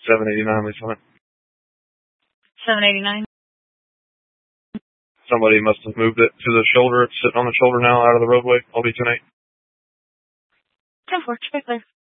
789, Lisa Hunt. 789. Somebody must have moved it to the shoulder. It's sitting on the shoulder now out of the roadway. I'll be tonight. 10-4, check there.